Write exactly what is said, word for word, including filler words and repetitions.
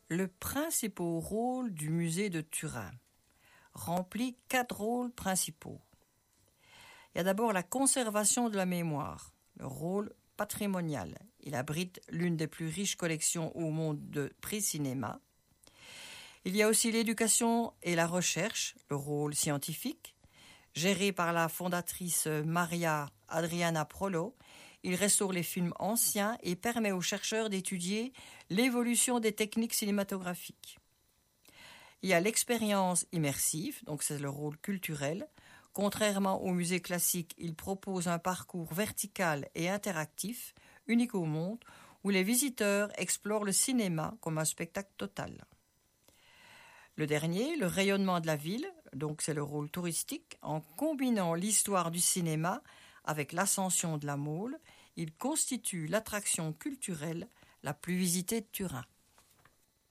Le principal rôle du musée de Turin remplit quatre rôles principaux. Il y a d'abord la conservation de la mémoire, le rôle patrimonial. Il abrite l'une des plus riches collections au monde de pré-cinéma. Il y a aussi l'éducation et la recherche, le rôle scientifique. Géré par la fondatrice Maria Adriana Prolo, il restaure les films anciens et permet aux chercheurs d'étudier l'évolution des techniques cinématographiques. Il y a l'expérience immersive, donc c'est le rôle culturel. Contrairement au musée classique, il propose un parcours vertical et interactif, unique au monde, où les visiteurs explorent le cinéma comme un spectacle total. Le dernier, le rayonnement de la ville, donc c'est le rôle touristique. En combinant l'histoire du cinéma avec l'ascension de la Mole, il constitue l'attraction culturelle la plus visitée de Turin.